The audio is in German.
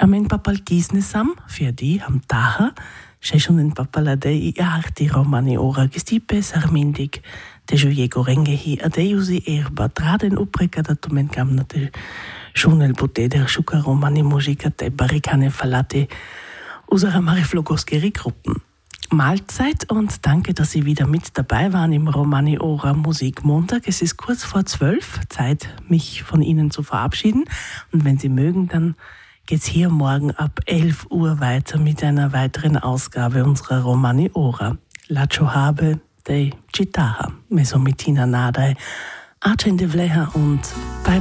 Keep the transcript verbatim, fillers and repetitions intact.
Amen papal kisnesam, für die am taha, Sheshonen papaladei arti romani ora gestipe sarmindig, te joiego rengehi adeusi erba traden uprecadatumen gamnate shunel bute der schuka romani musica te barikane falate usere mariflogoskeri Gruppen. Mahlzeit und danke, dass Sie wieder mit dabei waren im Romani Ora Musikmontag. Es ist kurz vor zwölf, Zeit, mich von Ihnen zu verabschieden. Und wenn Sie mögen, dann geht's hier morgen ab elf Uhr weiter mit einer weiteren Ausgabe unserer Romani Ora. Lacho habe dei Chitaha, Mesomitina Nadai, Arcende Vleha und bye bye.